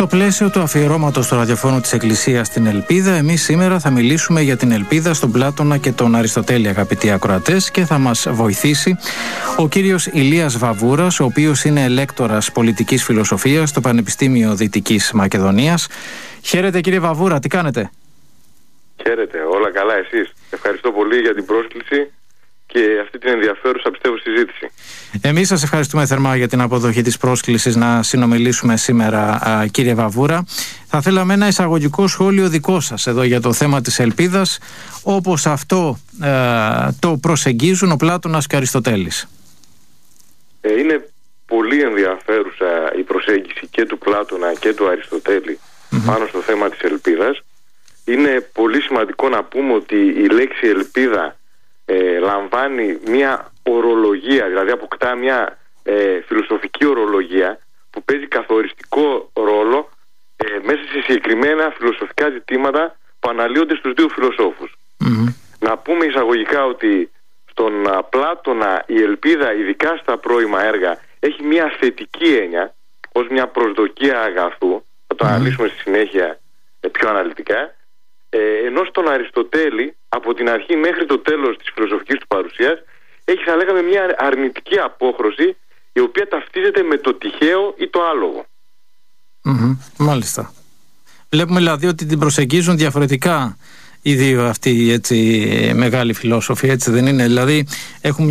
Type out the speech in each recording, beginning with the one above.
Στο πλαίσιο του αφιερώματος του ραδιοφώνου της Εκκλησίας στην Ελπίδα, εμείς σήμερα θα μιλήσουμε για την Ελπίδα στον Πλάτωνα και τον Αριστοτέλη, αγαπητοί ακροατές, και θα μας βοηθήσει ο κύριος Ηλίας Βαβούρας, ο οποίος είναι λέκτορας πολιτικής φιλοσοφίας στο Πανεπιστήμιο Δυτικής Μακεδονίας. Χαίρετε, κύριε Βαβούρα, τι κάνετε? Χαίρετε, όλα καλά, εσείς? Ευχαριστώ πολύ για την πρόσκληση και αυτή την ενδιαφέρουσα, πιστεύω, συζήτηση. Εμείς σας ευχαριστούμε θερμά για την αποδοχή της πρόσκλησης να συνομιλήσουμε σήμερα, κύριε Βαβούρα. Θα θέλαμε ένα εισαγωγικό σχόλιο δικό σας εδώ για το θέμα της ελπίδας, όπως αυτό το προσεγγίζουν ο Πλάτωνας και ο Αριστοτέλης. Είναι πολύ ενδιαφέρουσα η προσέγγιση και του Πλάτωνα και του Αριστοτέλη πάνω στο θέμα της ελπίδας. Είναι πολύ σημαντικό να πούμε ότι η λέξη ελπίδα λαμβάνει μια ορολογία, δηλαδή αποκτά μια φιλοσοφική ορολογία που παίζει καθοριστικό ρόλο μέσα σε συγκεκριμένα φιλοσοφικά ζητήματα που αναλύονται στους δύο φιλοσόφους. Να πούμε εισαγωγικά ότι στον Πλάτωνα η ελπίδα, ειδικά στα πρώιμα έργα, έχει μια θετική έννοια ως μια προσδοκία αγαθού. Θα το αναλύσουμε στη συνέχεια πιο αναλυτικά. Ενώ στον Αριστοτέλη, από την αρχή μέχρι το τέλος της φιλοσοφικής του παρουσίας, έχει, θα λέγαμε, μια αρνητική απόχρωση, η οποία ταυτίζεται με το τυχαίο ή το άλογο. Μάλιστα. Βλέπουμε δηλαδή ότι την προσεγγίζουν διαφορετικά οι δύο αυτοί, έτσι, μεγάλοι φιλόσοφοι, έτσι δεν είναι? Δηλαδή έχουν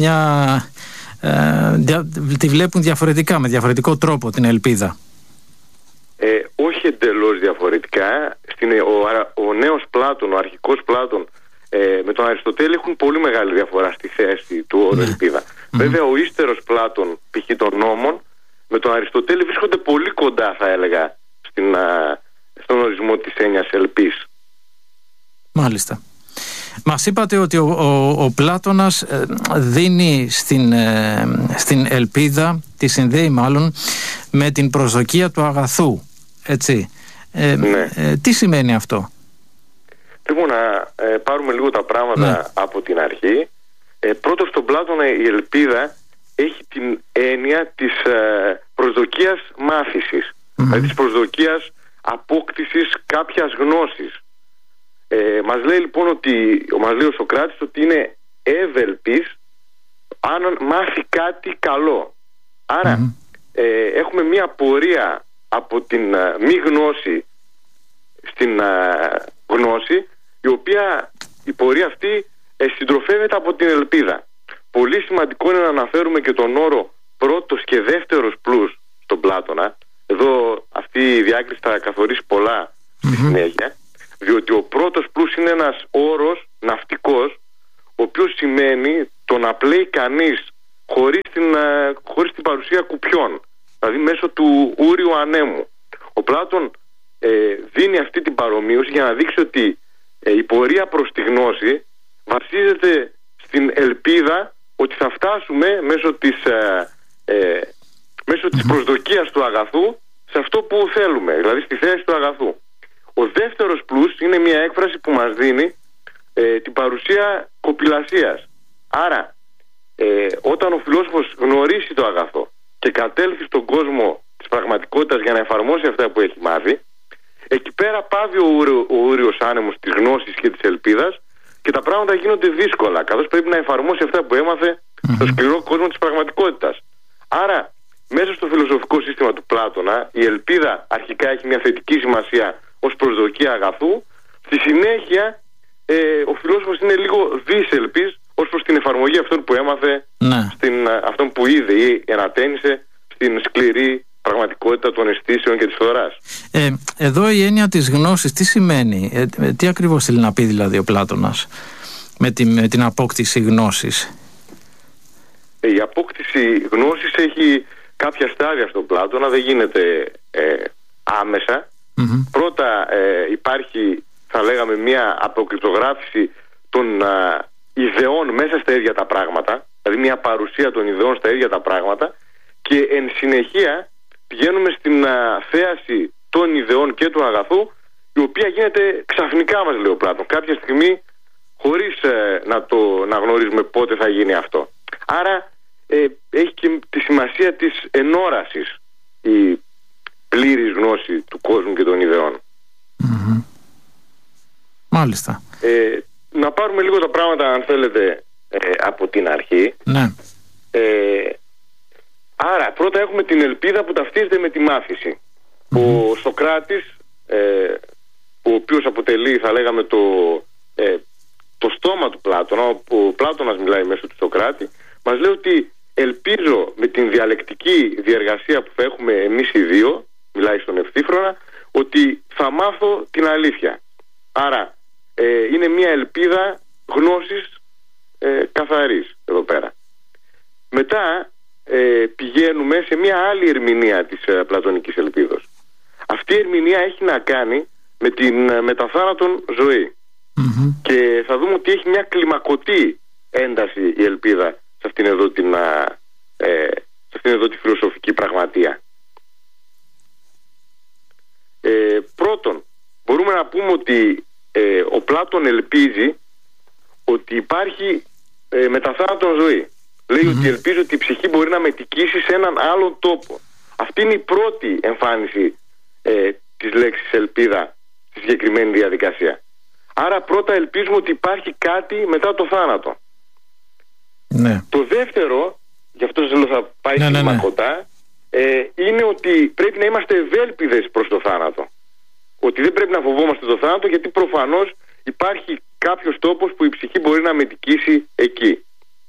τη βλέπουν διαφορετικά, με διαφορετικό τρόπο την ελπίδα. Όχι εντελώς διαφορετικά. Ο νέος Πλάτων, ο αρχικός Πλάτων, με τον Αριστοτέλη έχουν πολύ μεγάλη διαφορά στη θέση του όρου ελπίδα. Βέβαια ο ύστερος Πλάτων, π.χ. των νόμων, με τον Αριστοτέλη βρίσκονται πολύ κοντά, θα έλεγα, στον ορισμό της έννοιας ελπίς. Μάλιστα. Μας είπατε ότι ο Πλάτωνας δίνει στην ελπίδα, τη συνδέει μάλλον με την προσδοκία του αγαθού, έτσι. Ναι. Τι σημαίνει αυτό? Λοιπόν, να πάρουμε λίγο τα πράγματα από την αρχή. Πρώτον, στον Πλάτωνα η ελπίδα έχει την έννοια της προσδοκίας μάθησης, δηλαδή της προσδοκίας απόκτησης κάποιας γνώσης. Μας λέει λοιπόν μας λέει ο Σωκράτης ότι είναι εύελπης αν μάθει κάτι καλό. Άρα έχουμε μια πορεία από την μη γνώση στην γνώση, η οποία η πορεία αυτή συντροφεύεται από την ελπίδα. Πολύ σημαντικό είναι να αναφέρουμε και τον όρο πρώτος και δεύτερος πλούς στον Πλάτωνα. Εδώ αυτή η διάκριση θα καθορίσει πολλά στη συνέχεια, διότι ο πρώτος πλούς είναι ένας όρος ναυτικός, ο οποίος σημαίνει το να πλέει κανείς χωρίς την παρουσία κουπιών, δηλαδή μέσω του ούριου ανέμου. Ο Πλάτων δίνει αυτή την παρομοίωση για να δείξει ότι η πορεία προς τη γνώση βασίζεται στην ελπίδα ότι θα φτάσουμε μέσω της προσδοκίας του αγαθού σε αυτό που θέλουμε, δηλαδή στη θέση του αγαθού. Ο δεύτερος πλούς είναι μια έκφραση που μας δίνει την παρουσία κοπηλασίας. Άρα όταν ο φιλόσοφος γνωρίσει το αγαθό και κατέλθει στον κόσμο της πραγματικότητας για να εφαρμόσει αυτά που έχει μάθει, εκεί πέρα πάβει ο ούριος άνεμος της γνώσης και της ελπίδας και τα πράγματα γίνονται δύσκολα, καθώς πρέπει να εφαρμόσει αυτά που έμαθε στο σκληρό κόσμο της πραγματικότητας. Άρα μέσα στο φιλοσοφικό σύστημα του Πλάτωνα η ελπίδα αρχικά έχει μια θετική σημασία ως προσδοκία αγαθού. Στη συνέχεια ο φιλόσοφος είναι λίγο δυσελπής ως προς την εφαρμογή αυτών που έμαθε, αυτών που είδε ή ανατένισε στην σκληρή πραγματικότητα των αισθήσεων και της φθοράς. Εδώ η έννοια της γνώσης τι σημαίνει? Τι ακριβώς θέλει να πει δηλαδή ο Πλάτωνας με την απόκτηση γνώσης? Η απόκτηση γνώσης έχει κάποια στάδια στον Πλάτωνα, δεν γίνεται άμεσα. Πρώτα υπάρχει, θα λέγαμε, μια αποκρυπτογράφηση των ιδεών μέσα στα ίδια τα πράγματα, δηλαδή μια παρουσία των ιδεών στα ίδια τα πράγματα, και εν συνεχεία πηγαίνουμε στην θέαση των ιδεών και του αγαθού, η οποία γίνεται ξαφνικά, μας λέει ο Πλάτων, κάποια στιγμή, χωρίς να γνωρίζουμε πότε θα γίνει αυτό. Άρα έχει και τη σημασία της ενόρασης η πλήρης γνώση γνώση του κόσμου και των ιδεών. Μάλιστα. Να πάρουμε λίγο τα πράγματα, αν θέλετε, από την αρχή. Ναι. Άρα πρώτα έχουμε την ελπίδα που ταυτίζεται με τη μάθηση. Ο Σωκράτης, ο οποίος αποτελεί, θα λέγαμε, το στόμα του Πλάτωνα, ο Πλάτωνας μιλάει μέσω του Σωκράτη, μας λέει ότι ελπίζω με την διαλεκτική διεργασία που θα έχουμε εμείς οι δύο, μιλάει στον Ευθύφρονα, ότι θα μάθω την αλήθεια. Άρα είναι μια ελπίδα γνώσης καθαρής εδώ πέρα. Μετά πηγαίνουμε σε μια άλλη ερμηνεία της πλατωνικής ελπίδος. Αυτή η ερμηνεία έχει να κάνει με την μεταθάνατον ζωή. Και θα δούμε ότι έχει μια κλιμακωτή ένταση η ελπίδα σε αυτήν εδώ τη φιλοσοφική πραγματεία. Πρώτον, μπορούμε να πούμε ότι ο Πλάτων ελπίζει ότι υπάρχει μεταθάνατον ζωή. Λέει ότι ελπίζει ότι η ψυχή μπορεί να μετικήσει σε έναν άλλον τόπο. Αυτή είναι η πρώτη εμφάνιση της λέξης ελπίδα στη συγκεκριμένη διαδικασία. Άρα πρώτα ελπίζουμε ότι υπάρχει κάτι μετά το θάνατο. Ναι. Το δεύτερο, γι' αυτό σας λέω θα πάει κλιμακωτά, είναι ότι πρέπει να είμαστε ευέλπιδες προς το θάνατο. Ότι δεν πρέπει να φοβόμαστε το θάνατο, γιατί προφανώς υπάρχει κάποιος τόπος που η ψυχή μπορεί να μετικήσει εκεί.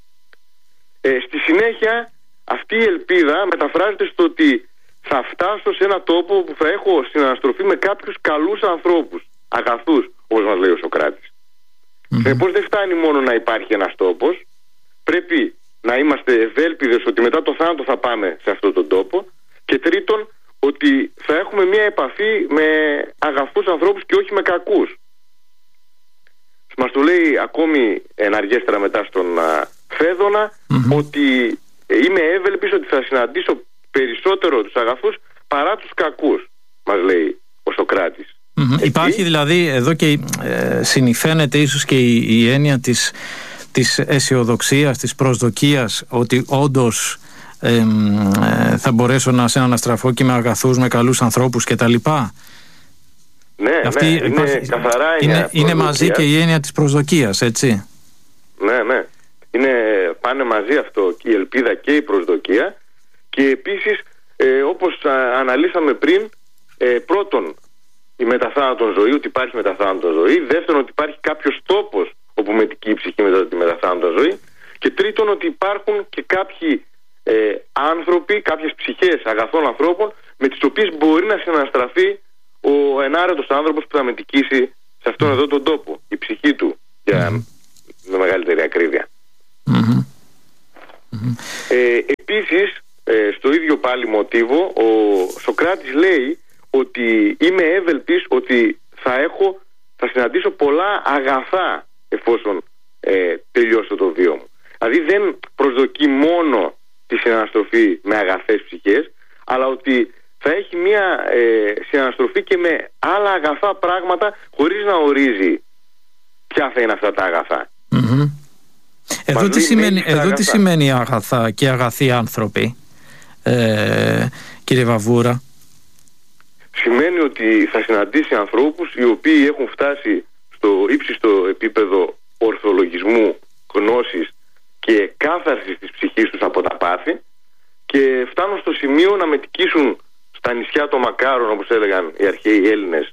Στη συνέχεια αυτή η ελπίδα μεταφράζεται στο ότι θα φτάσω σε ένα τόπο που θα έχω συναναστροφή με κάποιους καλούς ανθρώπους, αγαθούς, όπως μας λέει ο Σωκράτης. Συνεπώς δεν φτάνει μόνο να υπάρχει ένας τόπος, πρέπει να είμαστε ευέλπιδες ότι μετά το θάνατο θα πάμε σε αυτόν τον τόπο, και τρίτον ότι θα έχουμε μια επαφή με αγαθούς ανθρώπους και όχι με κακούς. Μας το λέει ακόμη εναργέστερα μετά στον Φέδωνα, ότι είμαι εύελπης ότι θα συναντήσω περισσότερο τους αγαθούς παρά τους κακούς, μας λέει ο Σωκράτης. Υπάρχει δηλαδή εδώ και συνηφαίνεται ίσως και η έννοια της αισιοδοξίας, της προσδοκίας, ότι όντως θα μπορέσω να αναστραφώ και με αγαθούς, με καλούς ανθρώπους κτλ. Ναι, είναι καθαρά είναι μαζί και η έννοια της προσδοκίας, έτσι. Ναι. Πάνε μαζί αυτό, και η ελπίδα και η προσδοκία. Και επίσης, όπως αναλύσαμε πριν, πρώτον η μεταθάνατον ζωή, ότι υπάρχει μεταθάνατον ζωή. Δεύτερον, ότι υπάρχει κάποιος τόπος όπου μετικεί η ψυχή μετά τη μεταθάνατον ζωή. Και τρίτον, ότι υπάρχουν και κάποιοι άνθρωποι, κάποιες ψυχές αγαθών ανθρώπων, με τις οποίες μπορεί να συναναστραφεί ο ενάρετος άνθρωπος που θα μετικήσει σε αυτόν εδώ τον τόπο, η ψυχή του, με μεγαλύτερη ακρίβεια. Επίσης, στο ίδιο πάλι μοτίβο, ο Σωκράτης λέει ότι είμαι εύελπης ότι θα συναντήσω πολλά αγαθά εφόσον τελειώσω το βίο μου. Δηλαδή δεν προσδοκεί μόνο τη συναναστροφή με αγαθές ψυχές, αλλά ότι θα έχει μια συναναστροφή και με άλλα αγαθά πράγματα, χωρίς να ορίζει ποια θα είναι αυτά τα αγαθά. Εδώ τι σημαίνει αγαθά και αγαθοί άνθρωποι, κύριε Βαβούρα? Σημαίνει ότι θα συναντήσει ανθρώπους οι οποίοι έχουν φτάσει στο ύψιστο επίπεδο ορθολογισμού, γνώσης και κάθαρσης της ψυχής τους από τα πάθη, και φτάνουν στο σημείο να μετικήσουν στα νησιά των Μακάρων, όπως έλεγαν οι αρχαίοι Έλληνες,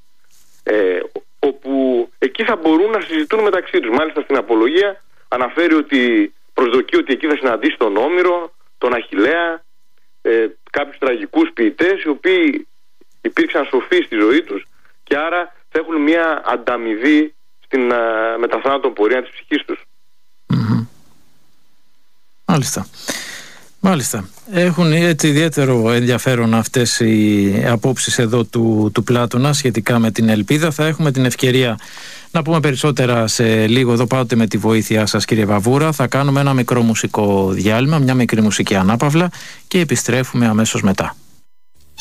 όπου εκεί θα μπορούν να συζητούν μεταξύ τους. Μάλιστα στην Απολογία αναφέρει ότι προσδοκεί ότι εκεί θα συναντήσει τον Όμηρο, τον Αχιλλέα, κάποιους τραγικούς ποιητές οι οποίοι υπήρξαν σοφοί στη ζωή τους, και άρα θα έχουν μια ανταμοιβή στην μεταθάνατον πορεία της ψυχής τους. Μάλιστα. Έχουν έτσι ιδιαίτερο ενδιαφέρον αυτές οι απόψεις εδώ του Πλάτωνα σχετικά με την ελπίδα. Θα έχουμε την ευκαιρία να πούμε περισσότερα σε λίγο εδώ, πάντοτε με τη βοήθειά σας, κύριε Βαβούρα. Θα κάνουμε ένα μικρό μουσικό διάλειμμα, μια μικρή μουσική ανάπαυλα, και επιστρέφουμε αμέσως μετά.